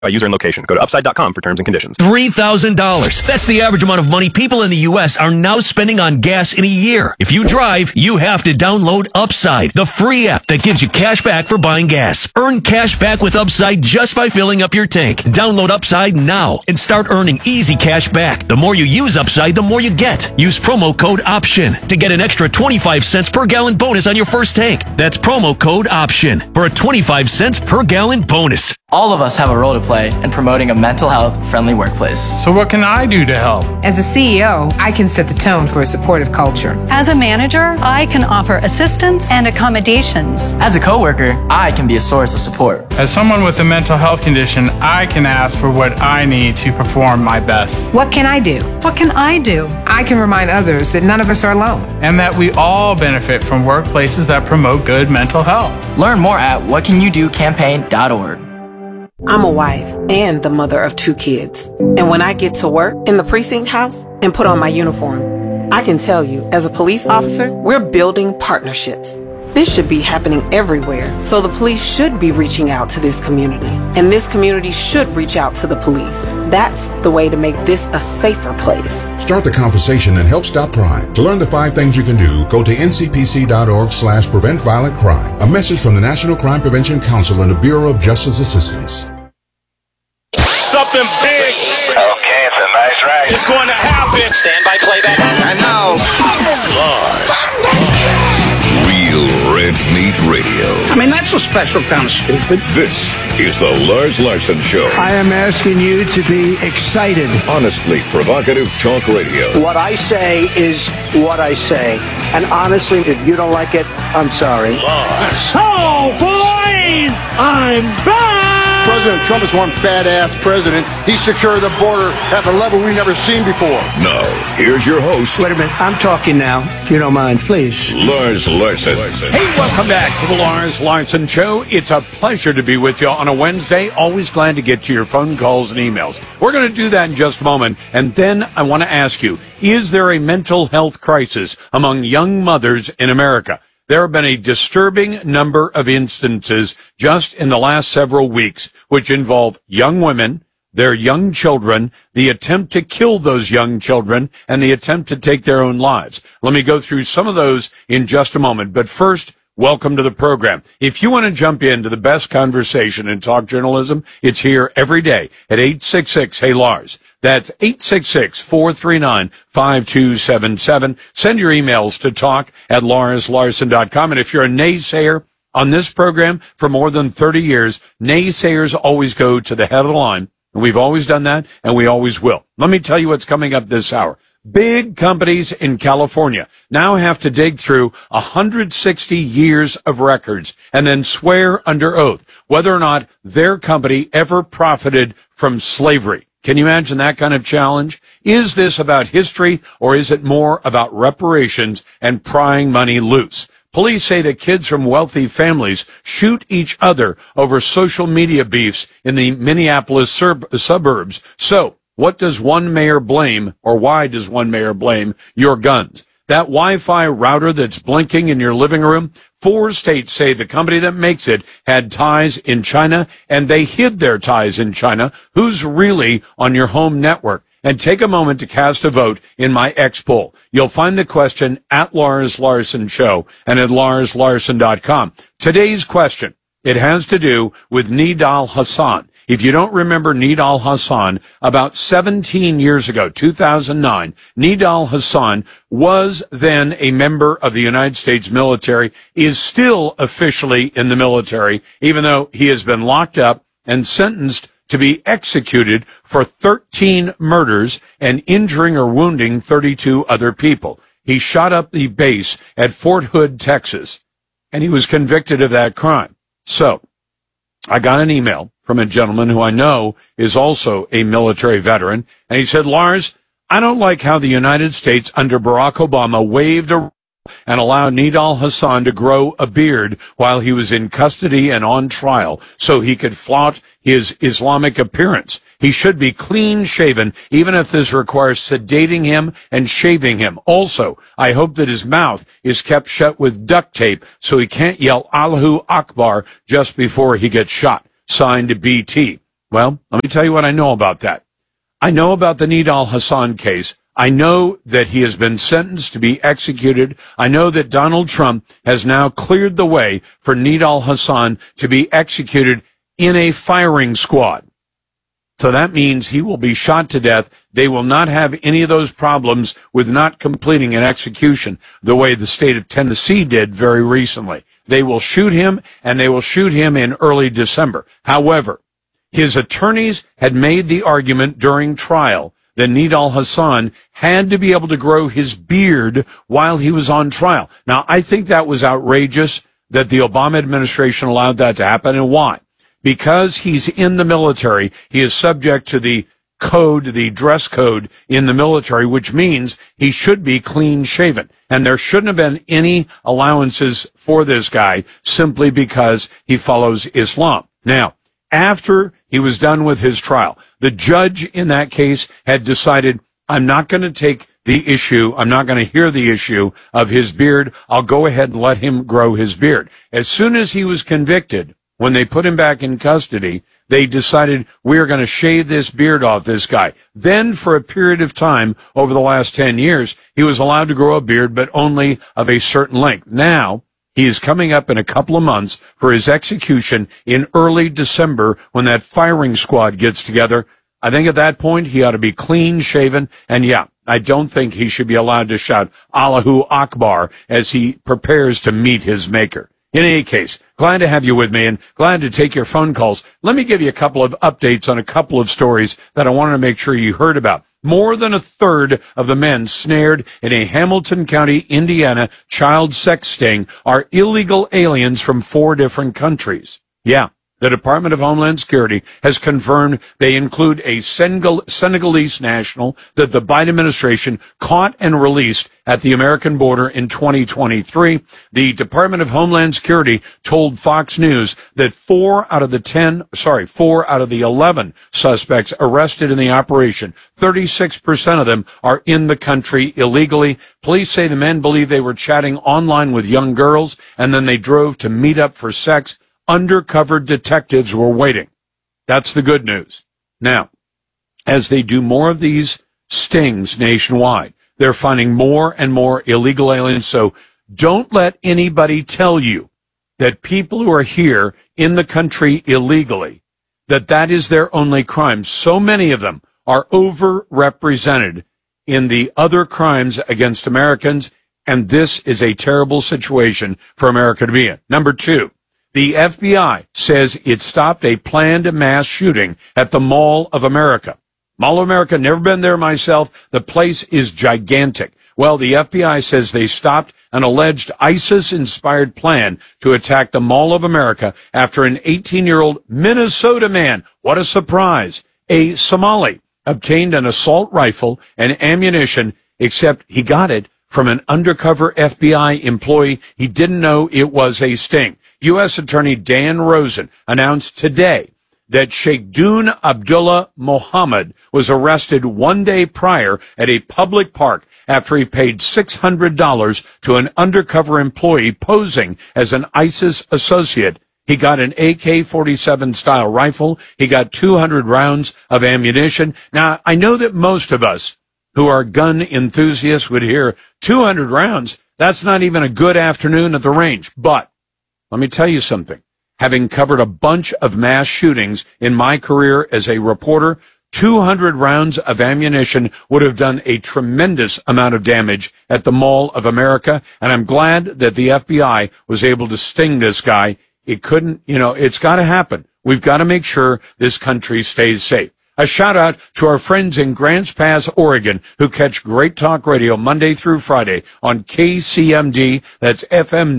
by user and location. Go to upside.com for terms and conditions. $3,000. That's the average amount of money people in the U.S. are now spending on gas in a year. If you drive, you have to download Upside, the free app that gives you cash back for buying gas. Earn cash back with Upside just by filling up your tank. Download Upside now and start earning easy cash back. The more you use Upside, the more you get. Use promo code OPTION to get an extra 25 cents per gallon bonus on your first tank. That's promo code OPTION for a 25 cents per gallon bonus. All of us have a role to play in promoting a mental health friendly workplace. So what can I do to help? As a CEO, I can set the tone for a supportive culture. As a manager, I can offer assistance and accommodations. As a coworker, I can be a source of support. As someone with a mental health condition, I can ask for what I need to perform my best. What can I do? What can I do? I can remind others that none of us are alone. And that we all benefit from workplaces that promote good mental health. Learn more at whatcanyoudocampaign.org. I'm a wife and the mother of 2 kids. And when I get to work in the precinct house and put on my uniform, I can tell you, as a police officer, we're building partnerships. This should be happening everywhere, so the police should be reaching out to this community, and this community should reach out to the police. That's the way to make this a safer place. Start the conversation and help stop crime. To learn the 5 things you can do, go to ncpc.org/prevent violent crime. A message from the National Crime Prevention Council and the Bureau of Justice Assistance. Something big. Okay, it's a nice ride. It's going to happen. Stand by playback. I know. Real Red Meat Radio. I mean, that's a special kind of stupid. This is the Lars Larson Show. I am asking you to be excited. Honestly provocative talk radio. What I say is what I say. And honestly, if you don't like it, I'm sorry. Lars. So, boys, I'm back! President Trump is one badass president. He secured the border at the level we've never seen before. Now, here's your host. Wait a minute, I'm talking now, if you don't mind, please. Lars Larson. Hey, welcome back to the Lars Larson Show. It's a pleasure to be with you on a Wednesday. Always glad to get to your phone calls and emails. We're going to do that in just a moment. And then I want to ask you, is there a mental health crisis among young mothers in America? There have been a disturbing number of instances just in the last several weeks, which involve young women, their young children, the attempt to kill those young children, and the attempt to take their own lives. Let me go through some of those in just a moment. But first, welcome to the program. If you want to jump into the best conversation in talk journalism, it's here every day at 866-HEY-LARS. That's 866-439-5277. Send your emails to talk@larslarson.com. And if you're a naysayer on this program for more than 30 years, naysayers always go to the head of the line. And we've always done that, and we always will. Let me tell you what's coming up this hour. Big companies in California now have to dig through 160 years of records and then swear under oath whether or not their company ever profited from slavery. Can you imagine that kind of challenge? Is this about history, or is it more about reparations and prying money loose? Police say that kids from wealthy families shoot each other over social media beefs in the Minneapolis suburbs. So, what does one mayor blame, or why does one mayor blame your guns? That Wi-Fi router that's blinking in your living room? 4 states say the company that makes it had ties in China, and they hid their ties in China. Who's really on your home network? And take a moment to cast a vote in my X poll. You'll find the question at Lars Larson Show and at larslarson.com. Today's question, it has to do with Nidal Hasan. If you don't remember Nidal Hasan, about 17 years ago, 2009, Nidal Hasan was then a member of the United States military, is still officially in the military, even though he has been locked up and sentenced to be executed for 13 murders and injuring or wounding 32 other people. He shot up the base at Fort Hood, Texas, and he was convicted of that crime. So, I got an email from a gentleman who I know is also a military veteran, and he said, Lars, I don't like how the United States under Barack Obama waived a and allowed Nidal Hasan to grow a beard while he was in custody and on trial so he could flaunt his Islamic appearance. He should be clean-shaven, even if this requires sedating him and shaving him. Also, I hope that his mouth is kept shut with duct tape so he can't yell Allahu Akbar just before he gets shot. Signed, BT. Well, let me tell you what I know about that. I know about the Nidal Hasan case. I know that he has been sentenced to be executed. I know that Donald Trump has now cleared the way for Nidal Hasan to be executed in a firing squad. So that means he will be shot to death. They will not have any of those problems with not completing an execution the way the state of Tennessee did very recently. They will shoot him, and they will shoot him in early December. However, his attorneys had made the argument during trial that Nidal Hasan had to be able to grow his beard while he was on trial. Now, I think that was outrageous that the Obama administration allowed that to happen. And why? Because he's in the military, he is subject to the code, the dress code in the military, which means he should be clean shaven. And there shouldn't have been any allowances for this guy simply because he follows Islam. Now, after he was done with his trial, the judge in that case had decided, I'm not going to take the issue, I'm not going to hear the issue of his beard. I'll go ahead and let him grow his beard. As soon as he was convicted, when they put him back in custody, they decided, we're going to shave this beard off this guy. Then for a period of time over the last 10 years, he was allowed to grow a beard, but only of a certain length. Now, he is coming up in a couple of months for his execution in early December when that firing squad gets together. I think at that point he ought to be clean shaven. And yeah, I don't think he should be allowed to shout Allahu Akbar as he prepares to meet his maker. In any case, glad to have you with me and glad to take your phone calls. Let me give you a couple of updates on a couple of stories that I wanted to make sure you heard about. More than a third of the men snared in a Hamilton County, Indiana child sex sting are illegal aliens from 4 different countries. Yeah, the Department of Homeland Security has confirmed they include a Senegalese national that the Biden administration caught and released at the American border in 2023. The Department of Homeland Security told Fox News that 4 out of the 11 suspects arrested in the operation, 36% of them are in the country illegally. Police say the men believe they were chatting online with young girls and then they drove to meet up for sex. Undercover detectives were waiting. That's the good news. Now, as they do more of these stings nationwide, they're finding more and more illegal aliens. So don't let anybody tell you that people who are here in the country illegally, that is their only crime. So many of them are overrepresented in the other crimes against Americans, and this is a terrible situation for America to be in. Number 2. The FBI says it stopped a planned mass shooting at the Mall of America. Mall of America, never been there myself. The place is gigantic. Well, the FBI says they stopped an alleged ISIS-inspired plan to attack the Mall of America after an 18-year-old Minnesota man, what a surprise, a Somali, obtained an assault rifle and ammunition, except he got it from an undercover FBI employee. He didn't know it was a sting. U.S. Attorney Dan Rosen announced today that Sheikh Dun Abdullah Mohammed was arrested 1 day prior at a public park after he paid $600 to an undercover employee posing as an ISIS associate. He got an AK-47 style rifle. He got 200 rounds of ammunition. Now, I know that most of us who are gun enthusiasts would hear 200 rounds. That's not even a good afternoon at the range, but let me tell you something. Having covered a bunch of mass shootings in my career as a reporter, 200 rounds of ammunition would have done a tremendous amount of damage at the Mall of America, and I'm glad that the FBI was able to sting this guy. It couldn't, it's got to happen. We've got to make sure this country stays safe. A shout out to our friends in Grants Pass, Oregon, who catch Great Talk Radio Monday through Friday on KCMD. That's FM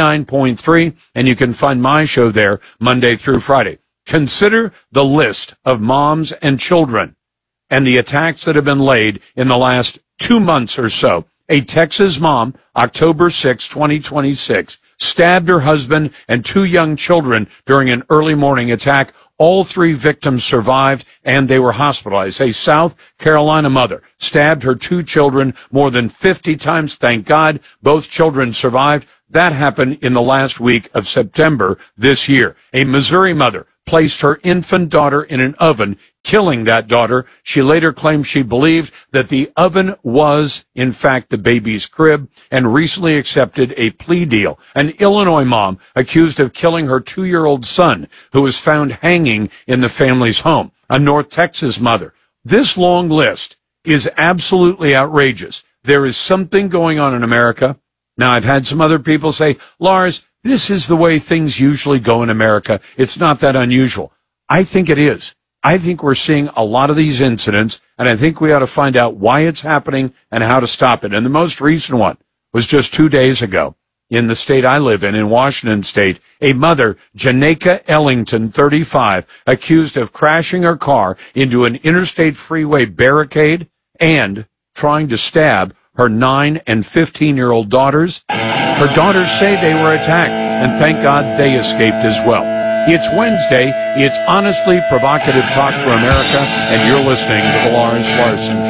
99.3. And you can find my show there Monday through Friday. Consider the list of moms and children and the attacks that have been laid in the last 2 months or so. A Texas mom, October 6, 2026, stabbed her husband and 2 young children during an early morning attack. All 3 victims survived, and they were hospitalized. A South Carolina mother stabbed her 2 children more than 50 times. Thank God, both children survived. That happened in the last week of September this year. A Missouri mother placed her infant daughter in an oven, killing that daughter. She later claimed she believed that the oven was, in fact, the baby's crib, and recently accepted a plea deal. An Illinois mom accused of killing her 2-year-old son, who was found hanging in the family's home. A North Texas mother. This long list is absolutely outrageous. There is something going on in America. Now, I've had some other people say, Lars, this is the way things usually go in America. It's not that unusual. I think it is. I think we're seeing a lot of these incidents, and I think we ought to find out why it's happening and how to stop it. And the most recent one was just 2 days ago in the state I live in Washington State. A mother, Janeka Ellington, 35, accused of crashing her car into an interstate freeway barricade and trying to stab her 9 and 15-year-old daughters. Her daughters say they were attacked, and thank God they escaped as well. It's Wednesday. It's honestly provocative talk for America, and you're listening to The Lars Larson